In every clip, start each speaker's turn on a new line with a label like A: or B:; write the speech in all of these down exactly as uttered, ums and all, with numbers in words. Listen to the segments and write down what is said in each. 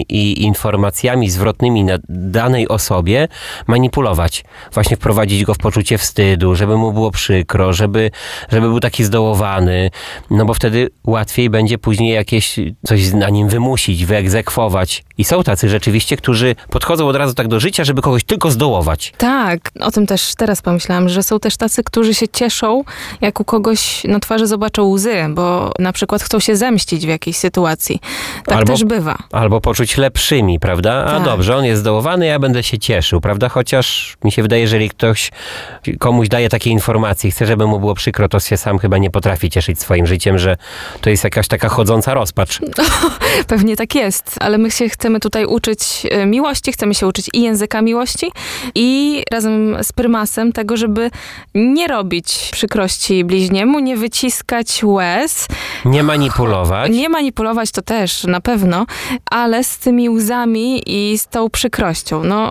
A: i informacjami zwrotnymi na danej osobie manipulować. Właśnie wprowadzić go w poczucie wstydu, żeby mu było przykro, żeby, żeby był taki zdołowany, no bo wtedy łatwiej będzie później jakieś coś na nim wymusić, wyegzekwować. I są tacy rzeczywiście, którzy podchodzą od razu tak do życia, żeby kogoś tylko zdołować.
B: Tak, o tym też teraz pomyślałam, że są też tacy, którzy się cieszą, jak u kogoś na twarzy zobaczą łzy, bo na przykład chcą się zemścić w jakiejś sytuacji. Tak
A: albo,
B: też bywa.
A: Albo poczuć lepszymi, prawda? A
B: tak.
A: dobrze, on jest zdołowany, ja będę się cieszył, prawda? Chociaż mi się wydaje, jeżeli ktoś komuś daje takie informacje, chce, żeby mu było przykro, to się sam chyba nie potrafi cieszyć swoim życiem, że to jest jakaś taka chodząca rozpacz.
B: Pewnie tak jest, ale my się chcemy tutaj uczyć miłości, chcemy się uczyć i języka miłości i razem z prymasem tego, żeby nie robić przykrości bliźniemu, nie wyciskać łez.
A: Nie manipulować.
B: Nie manipulować to też na pewno, ale z tymi łzami i z tą przykrością. No,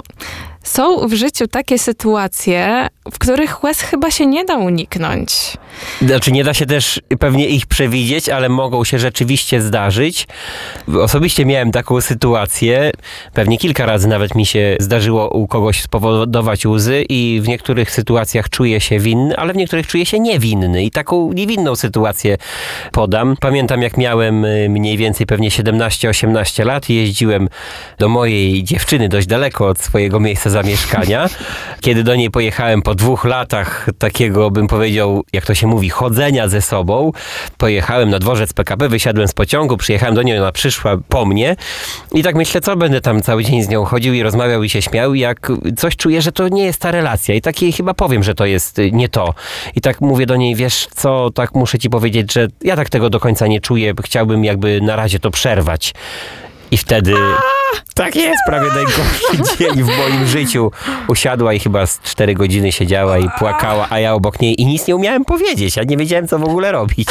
B: są w życiu takie sytuacje, w których łez chyba się nie da uniknąć.
A: Znaczy nie da się też pewnie ich przewidzieć, ale mogą się rzeczywiście zdarzyć. Osobiście miałem taką sytuację, pewnie kilka razy nawet mi się zdarzyło u kogoś spowodować łzy i w niektórych sytuacjach czuję się winny, ale w niektórych czuję się niewinny i taką niewinną sytuację podam. Pamiętam, jak miałem mniej więcej pewnie siedemnaście osiemnaście lat i jeździłem do mojej dziewczyny dość daleko od swojego miejsca zamieszkania. Kiedy do niej pojechałem po dwóch latach takiego, bym powiedział, jak to się mówi, chodzenia ze sobą, pojechałem na dworzec P K P, wysiadłem z pociągu, przyjechałem do niej, ona przyszła po mnie i tak myślę, co będę tam cały dzień z nią chodził i rozmawiał i się śmiał, jak coś czuję, że to nie jest ta relacja i tak jej chyba powiem, że to jest nie to. I tak mówię do niej, wiesz co, tak muszę ci powiedzieć, że ja tak tego do końca nie czuję, chciałbym jakby na razie to przerwać. I wtedy... Tak jest, prawie najgorszy dzień w moim życiu. Usiadła i chyba z cztery godziny siedziała i płakała, a ja obok niej i nic nie umiałem powiedzieć. Ja nie wiedziałem, co w ogóle robić.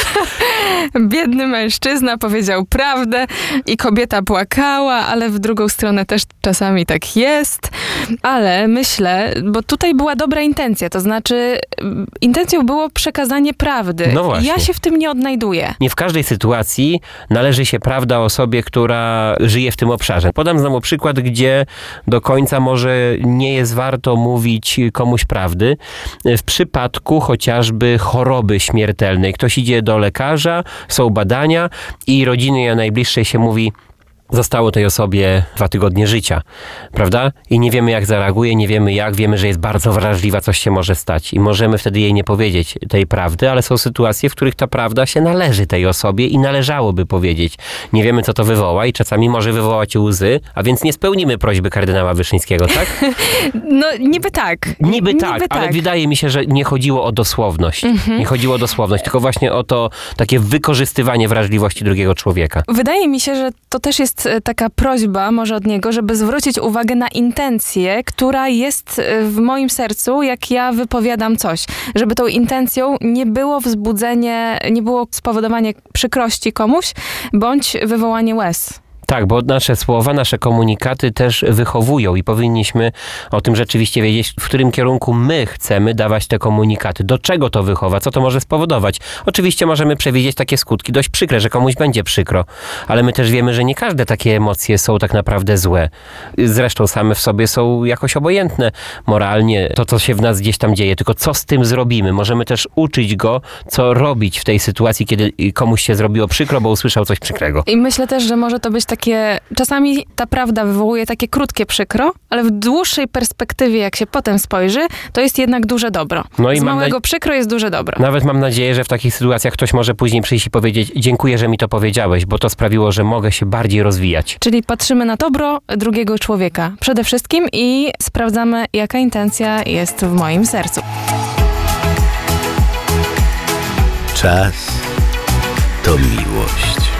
B: Biedny mężczyzna powiedział prawdę i kobieta płakała, ale w drugą stronę też czasami tak jest. Ale myślę, bo tutaj była dobra intencja, to znaczy intencją było przekazanie prawdy.
A: No właśnie.
B: Ja się w tym nie odnajduję.
A: Nie w każdej sytuacji należy się prawda osobie, która żyje w tym obszarze. Podam znowu przykład, gdzie do końca może nie jest warto mówić komuś prawdy. W przypadku chociażby choroby śmiertelnej. Ktoś idzie do lekarza, są badania i rodziny najbliższej się mówi: zostało tej osobie dwa tygodnie życia, prawda? I nie wiemy, jak zareaguje, nie wiemy jak, wiemy, że jest bardzo wrażliwa, coś się może stać i możemy wtedy jej nie powiedzieć tej prawdy, ale są sytuacje, w których ta prawda się należy tej osobie i należałoby powiedzieć. Nie wiemy, co to wywoła i czasami może wywołać łzy, a więc nie spełnimy prośby kardynała Wyszyńskiego, tak?
B: No, niby tak.
A: Niby tak,
B: niby
A: ale
B: tak.
A: wydaje mi się, że nie chodziło o dosłowność.
B: Mhm.
A: Nie chodziło o dosłowność, tylko właśnie o to takie wykorzystywanie wrażliwości drugiego człowieka.
B: Wydaje mi się, że to też jest taka prośba może od niego, żeby zwrócić uwagę na intencję, która jest w moim sercu, jak ja wypowiadam coś. Żeby tą intencją nie było wzbudzenie, nie było spowodowanie przykrości komuś, bądź wywołanie łez.
A: Tak, bo nasze słowa, nasze komunikaty też wychowują i powinniśmy o tym rzeczywiście wiedzieć, w którym kierunku my chcemy dawać te komunikaty. Do czego to wychowa, co to może spowodować. Oczywiście możemy przewidzieć takie skutki dość przykre, że komuś będzie przykro, ale my też wiemy, że nie każde takie emocje są tak naprawdę złe. Zresztą same w sobie są jakoś obojętne moralnie, to co się w nas gdzieś tam dzieje, tylko co z tym zrobimy. Możemy też uczyć go, co robić w tej sytuacji, kiedy komuś się zrobiło przykro, bo usłyszał coś przykrego.
B: I myślę też, że może to być takie, czasami ta prawda wywołuje takie krótkie przykro, ale w dłuższej perspektywie, jak się potem spojrzy, to jest jednak duże dobro.
A: No i
B: Z
A: mam
B: małego
A: na...
B: przykro jest duże dobro.
A: Nawet mam nadzieję, że w takich sytuacjach ktoś może później przyjść i powiedzieć: dziękuję, że mi to powiedziałeś, bo to sprawiło, że mogę się bardziej rozwijać.
B: Czyli patrzymy na dobro drugiego człowieka przede wszystkim i sprawdzamy, jaka intencja jest w moim sercu.
C: Czas to miłość.